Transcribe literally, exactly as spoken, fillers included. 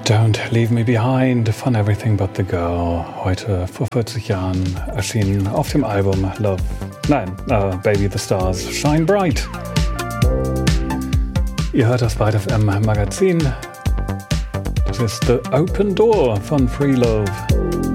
Don't Leave Me Behind von Everything But The Girl, heute vor vierzig Jahren erschienen auf dem Album Love, nein, uh, Baby the Stars Shine Bright. Ihr hört das Byte F M Magazin, das ist The Open Door von Free Love.